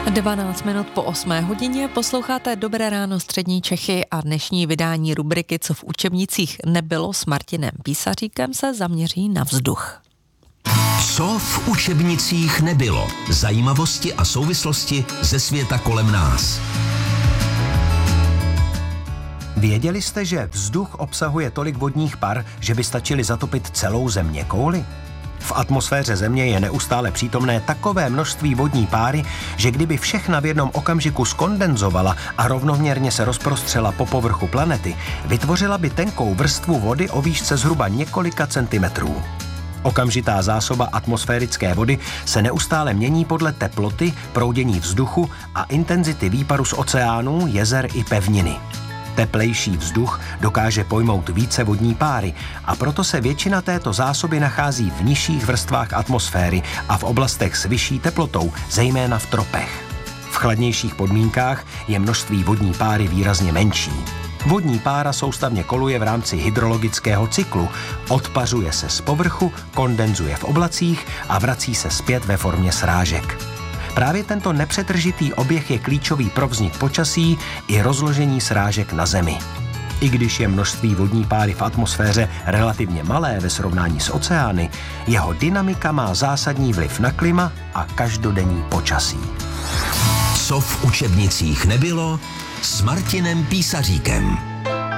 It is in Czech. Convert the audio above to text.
12 minut po 8 hodině posloucháte Dobré ráno střední Čechy a dnešní vydání rubriky Co v učebnicích nebylo s Martinem Písaříkem se zaměří na vzduch. Co v učebnicích nebylo? Zajímavosti a souvislosti ze světa kolem nás. Věděli jste, že vzduch obsahuje tolik vodních par, že by stačili zatopit celou zeměkouli? V atmosféře Země je neustále přítomné takové množství vodní páry, že kdyby všechna v jednom okamžiku skondenzovala a rovnoměrně se rozprostřela po povrchu planety, vytvořila by tenkou vrstvu vody o výšce zhruba několika centimetrů. Okamžitá zásoba atmosférické vody se neustále mění podle teploty, proudění vzduchu a intenzity výparu z oceánů, jezer i pevniny. Teplejší vzduch dokáže pojmout více vodní páry a proto se většina této zásoby nachází v nižších vrstvách atmosféry a v oblastech s vyšší teplotou, zejména v tropech. V chladnějších podmínkách je množství vodní páry výrazně menší. Vodní pára soustavně koluje v rámci hydrologického cyklu, odpařuje se z povrchu, kondenzuje v oblacích a vrací se zpět ve formě srážek. Právě tento nepřetržitý oběh je klíčový pro vznik počasí i rozložení srážek na Zemi. I když je množství vodní páry v atmosféře relativně malé ve srovnání s oceány, jeho dynamika má zásadní vliv na klima a každodenní počasí. Co v učebnicích nebylo s Martinem Písaříkem.